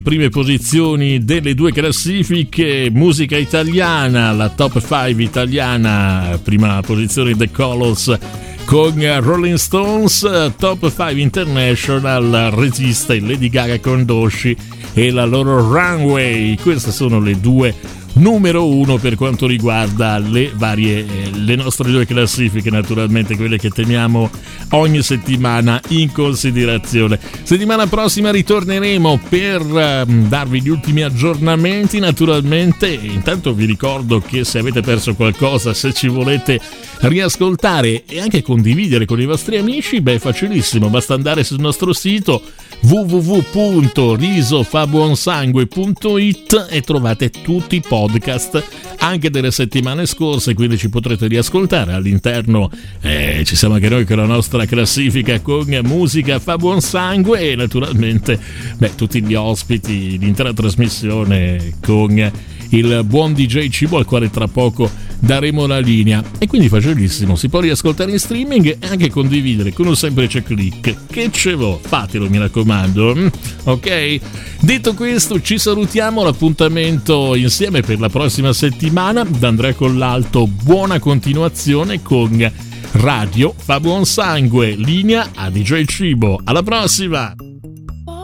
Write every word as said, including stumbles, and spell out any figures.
Prime posizioni delle due classifiche, musica italiana, la top cinque italiana, prima posizione The Colors con Rolling Stones, top cinque international, resiste Lady Gaga con Doshi e la loro Runway. Queste sono le due numero uno per quanto riguarda le varie le nostre due classifiche, naturalmente quelle che teniamo ogni settimana in considerazione. Settimana prossima ritorneremo per um, darvi gli ultimi aggiornamenti, naturalmente. Intanto vi ricordo che se avete perso qualcosa, se ci volete riascoltare e anche condividere con i vostri amici, beh, facilissimo, basta andare sul nostro sito w w w punto riso fa buon sangue punto i t e trovate tutti i podcast anche delle settimane scorse, quindi ci potrete riascoltare. All'interno eh, ci siamo anche noi con la nostra classifica con musica fa buon sangue e naturalmente beh, tutti gli ospiti, l'intera trasmissione con il buon D J Cibo al quale tra poco daremo la linea, e quindi facilissimo, si può riascoltare in streaming e anche condividere con un semplice click. Che ce vo, fatelo mi raccomando, ok? Detto questo ci salutiamo, l'appuntamento insieme per la prossima settimana da Andrea Collalto, buona continuazione con Radio Fa Buon Sangue, linea a D J Cibo, alla prossima!